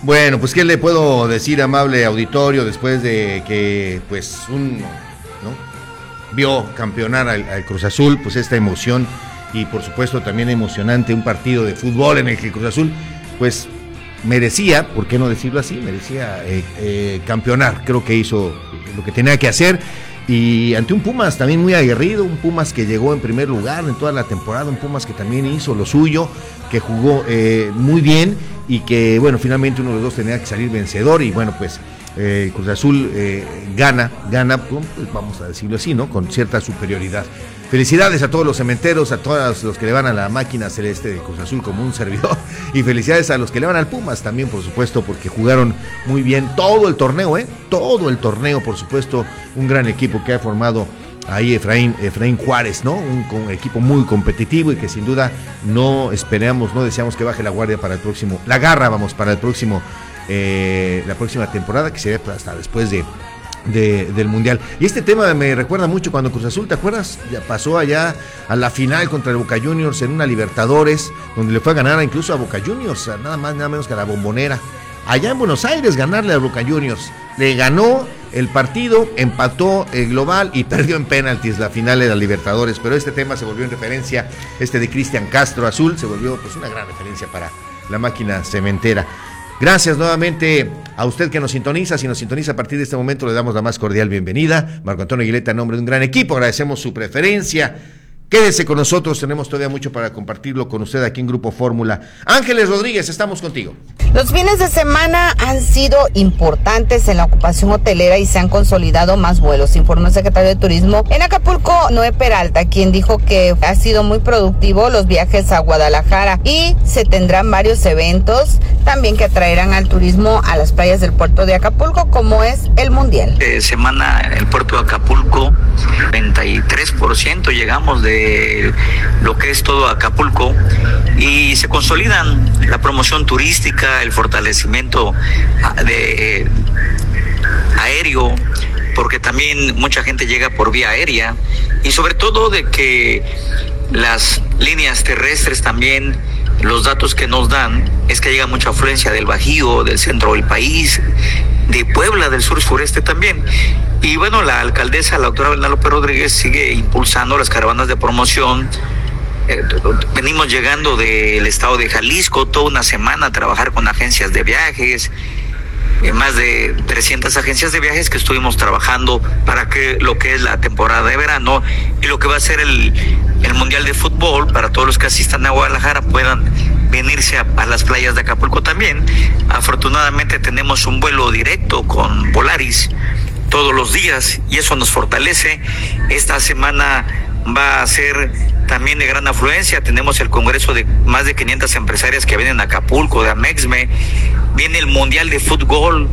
Bueno, pues qué le puedo decir, amable auditorio, después de que pues uno, ¿no?, vio campeonar al Cruz Azul, pues esta emoción y por supuesto también emocionante un partido de fútbol en el que el Cruz Azul pues merecía, ¿por qué no decirlo así? Merecía campeonar. Creo que hizo lo que tenía que hacer y ante un Pumas también muy aguerrido, un Pumas que llegó en primer lugar en toda la temporada, un Pumas que también hizo lo suyo, que jugó muy bien y que bueno, finalmente uno de los dos tenía que salir vencedor y bueno, pues Cruz Azul gana, pues vamos a decirlo así, ¿no?, con cierta superioridad. Felicidades a todos los cementeros, a todos los que le van a la máquina celeste de Cruz Azul como un servidor, y felicidades a los que le van al Pumas también, por supuesto, porque jugaron muy bien todo el torneo, todo el torneo, por supuesto, un gran equipo que ha formado ahí Efraín Juárez, ¿no? Un equipo muy competitivo y que sin duda no deseamos que baje la guardia para el próximo, la garra, vamos, para el próximo, la próxima temporada, que sería hasta después del Mundial. Y este tema me recuerda mucho cuando Cruz Azul, ¿te acuerdas? Ya pasó allá a la final contra el Boca Juniors en una Libertadores, donde le fue a ganar incluso a Boca Juniors, nada más, nada menos que a la Bombonera. Allá en Buenos Aires ganarle a Boca Juniors. Le ganó el partido, empató el global y perdió en penaltis la final de la Libertadores. Pero este tema se volvió en referencia, de Cristian Castro Azul, se volvió pues una gran referencia para la máquina cementera. Gracias nuevamente a usted que nos sintoniza. Si nos sintoniza a partir de este momento, le damos la más cordial bienvenida. Marco Antonio Aguileta, en nombre de un gran equipo, agradecemos su preferencia. Quédese con nosotros, tenemos todavía mucho para compartirlo con usted aquí en Grupo Fórmula. Ángeles Rodríguez, estamos contigo. Los fines de semana han sido importantes en la ocupación hotelera y se han consolidado más vuelos, informó el secretario de Turismo en Acapulco, Noé Peralta, quien dijo que ha sido muy productivo los viajes a Guadalajara y se tendrán varios eventos también que atraerán al turismo a las playas del puerto de Acapulco, como es el Mundial. Semana el puerto de Acapulco, 23% llegamos de lo que es todo Acapulco y se consolidan la promoción turística, el fortalecimiento de aéreo, porque también mucha gente llega por vía aérea y sobre todo de que las líneas terrestres también, los datos que nos dan es que llega mucha afluencia del Bajío, del centro del país, de Puebla, del sur sureste también. Y bueno, la alcaldesa, la doctora Belinda López Rodríguez, sigue impulsando las caravanas de promoción. Venimos llegando del estado de Jalisco toda una semana a trabajar con agencias de viajes, más de 300 agencias de viajes que estuvimos trabajando para que lo que es la temporada de verano y lo que va a ser el Mundial de Fútbol, para todos los que asistan a Guadalajara puedan venirse a las playas de Acapulco también. Afortunadamente tenemos un vuelo directo con Volaris todos los días y eso nos fortalece. Esta semana va a ser también de gran afluencia. Tenemos el congreso de más de 500 empresarias que vienen a Acapulco, de Amexme. Viene el Mundial de Fútbol,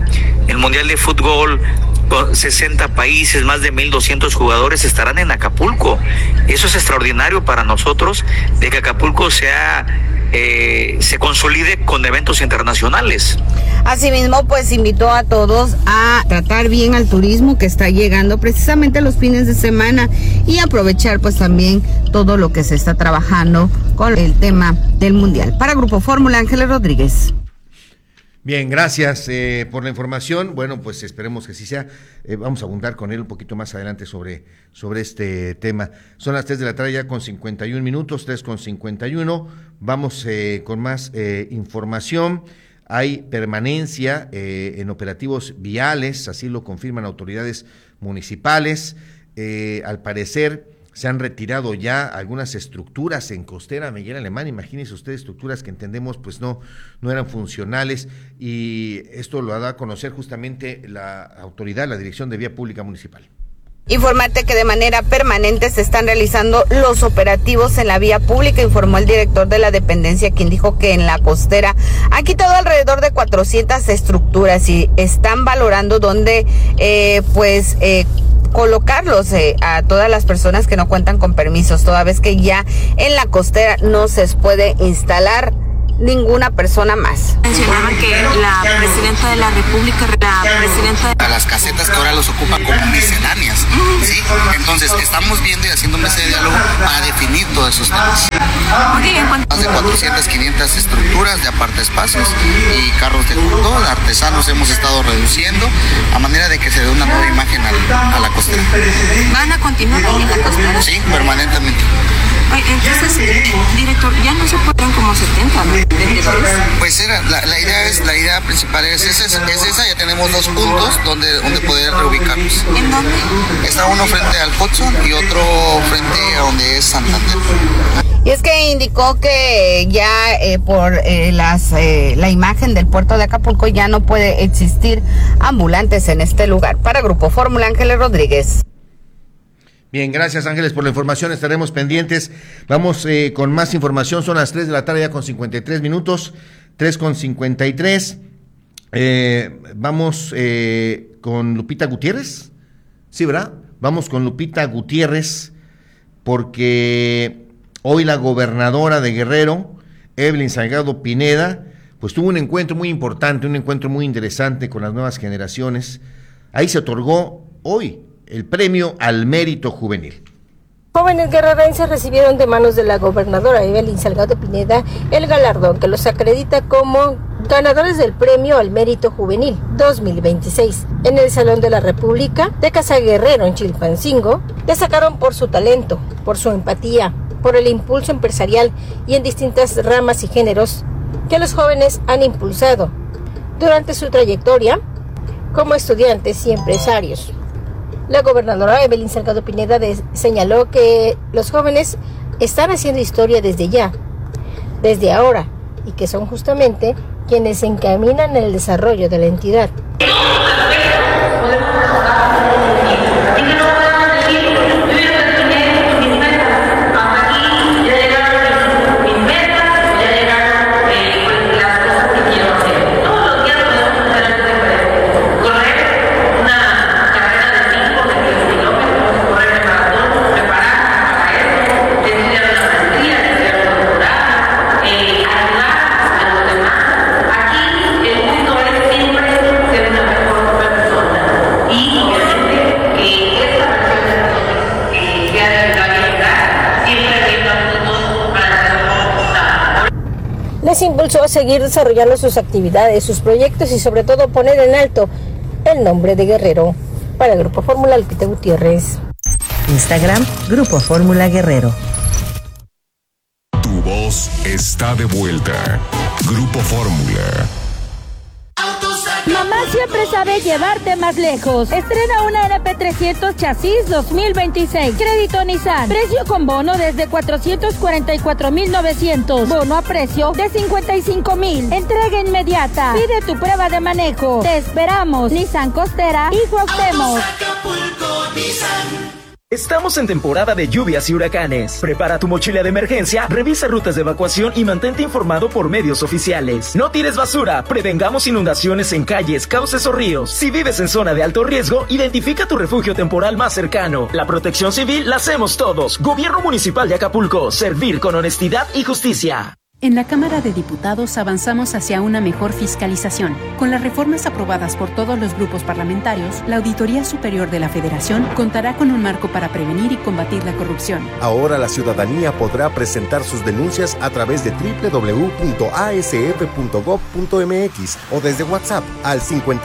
con 60 países, más de 1,200 jugadores estarán en Acapulco. Eso es extraordinario para nosotros, de que Acapulco se consolide con eventos internacionales. Asimismo, pues invitó a todos a tratar bien al turismo que está llegando precisamente los fines de semana y aprovechar pues también todo lo que se está trabajando con el tema del Mundial. Para Grupo Fórmula, Ángeles Rodríguez. Bien, gracias por la información. Bueno, pues esperemos que así sea. Vamos a abundar con él un poquito más adelante sobre este tema. Son las 3 de la tarde ya con 51 minutos, 3:51. Vamos con más información. Hay permanencia en operativos viales, así lo confirman autoridades municipales. Al parecer se han retirado ya algunas estructuras en Costera Miguel Alemán. Imagínense ustedes, estructuras que entendemos pues no eran funcionales, y esto lo ha dado a conocer justamente la autoridad, la Dirección de Vía Pública Municipal. Informarte que de manera permanente se están realizando los operativos en la vía pública, informó el director de la dependencia, quien dijo que en la Costera han quitado alrededor de 400 estructuras y están valorando dónde colocarlos a todas las personas que no cuentan con permisos, toda vez que ya en la Costera no se puede instalar ninguna persona más. Mencionaban que la presidenta de la República, a las casetas que ahora los ocupan como misceláneas, ¿sí? Entonces estamos viendo y haciendo un mesa de diálogo para definir todos esos temas. Más de 400, 500 estructuras de aparta espacios y carros de junto, artesanos hemos estado reduciendo a manera de que se dé una nueva imagen a la costera. ¿Van a continuar en la costera? Sí, permanentemente. Entonces, director, ya no se pueden como 70, ¿no? Pues la idea principal es esa, ya tenemos 2 puntos donde poder reubicarnos. ¿En dónde? Está uno frente al Hudson y otro frente a donde es Santander. Y es que indicó que ya por la imagen del puerto de Acapulco ya no puede existir ambulantes en este lugar. Para Grupo Fórmula, Ángeles Rodríguez. Bien, gracias Ángeles por la información, estaremos pendientes. Vamos con más información, son las 3 de la tarde ya con 53 minutos, 3:53. Vamos con Lupita Gutiérrez, ¿sí, verdad? Vamos con Lupita Gutiérrez porque hoy la gobernadora de Guerrero, Evelyn Salgado Pineda, pues tuvo un encuentro muy importante, un encuentro muy interesante con las nuevas generaciones. Ahí se otorgó hoy el premio al mérito juvenil. Jóvenes guerrerenses recibieron de manos de la gobernadora Evelyn Salgado Pineda el galardón que los acredita como ganadores del premio al mérito juvenil 2026. En el Salón de la República de Casa Guerrero en Chilpancingo, destacaron por su talento, por su empatía, por el impulso empresarial y en distintas ramas y géneros que los jóvenes han impulsado durante su trayectoria como estudiantes y empresarios. La gobernadora Evelyn Salgado Pineda señaló que los jóvenes están haciendo historia desde ya, desde ahora, y que son justamente quienes encaminan el desarrollo de la entidad. Les impulsó a seguir desarrollando sus actividades, sus proyectos y sobre todo poner en alto el nombre de Guerrero. Para el Grupo Fórmula, Lupita Gutiérrez. Instagram, Grupo Fórmula Guerrero. Tu voz está de vuelta. Grupo Fórmula. Mamá siempre sabe llevarte más lejos. Estrena una NP300 Chasis 2026. Crédito Nissan. Precio con bono desde 444,900. Bono a precio de 55,000. Entrega inmediata. Pide tu prueba de manejo. Te esperamos. Nissan Costera y Cuauhtémoc. Estamos en temporada de lluvias y huracanes. Prepara tu mochila de emergencia, revisa rutas de evacuación y mantente informado por medios oficiales. No tires basura, prevengamos inundaciones en calles, cauces o ríos. Si vives en zona de alto riesgo, identifica tu refugio temporal más cercano. La protección civil la hacemos todos. Gobierno Municipal de Acapulco, servir con honestidad y justicia. En la Cámara de Diputados avanzamos hacia una mejor fiscalización. Con las reformas aprobadas por todos los grupos parlamentarios, la Auditoría Superior de la Federación contará con un marco para prevenir y combatir la corrupción. Ahora la ciudadanía podrá presentar sus denuncias a través de www.asf.gov.mx o desde WhatsApp al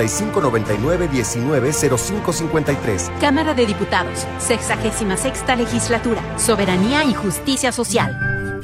5599-190553. Cámara de Diputados, 66ª Legislatura, Soberanía y Justicia Social.